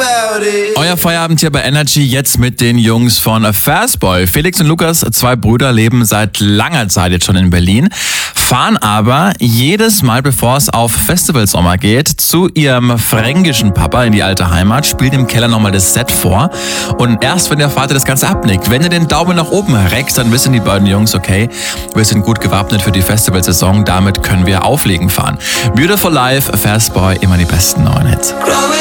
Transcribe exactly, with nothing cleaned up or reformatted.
about it. Euer Feierabend hier bei Energy, jetzt mit den Jungs von Fastboy. Felix und Lukas, zwei Brüder, leben seit langer Zeit jetzt schon in Berlin, fahren aber jedes Mal, bevor es auf Festivalsommer geht, zu ihrem fränkischen Papa in die alte Heimat, spielt im Keller nochmal das Set vor und erst wenn der Vater das Ganze abnickt, wenn er den Daumen nach oben reckt, dann wissen die beiden Jungs, okay, wir sind gut gewappnet für die Festivalsaison, damit können wir auflegen fahren. Beautiful Life, Fastboy, immer die besten neuen Hits. Growing